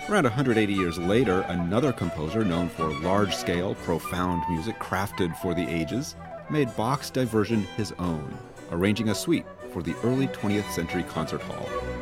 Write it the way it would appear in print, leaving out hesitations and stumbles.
Around 180 years later, another composer known for large-scale, profound music crafted for the ages made Bach's Diversion his own, arranging a suite for the early 20th century concert hall.